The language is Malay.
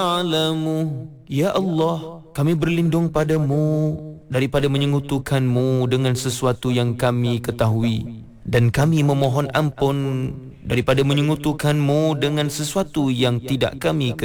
na'lamu. Ya Allah, kami berlindung padamu daripada menyengutukanmu dengan sesuatu yang kami ketahui, dan kami memohon ampun daripada menyengutukanmu dengan sesuatu yang tidak kami ketahui.